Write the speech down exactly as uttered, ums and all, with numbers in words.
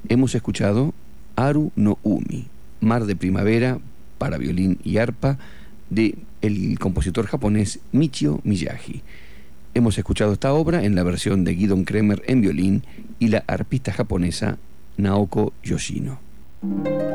Hemos escuchado Haru no Umi, Mar de Primavera para violín y arpa, de el compositor japonés Michio Miyagi. Hemos escuchado esta obra en la versión de Gidon Kremer en violín y la arpista japonesa Naoko Yoshino.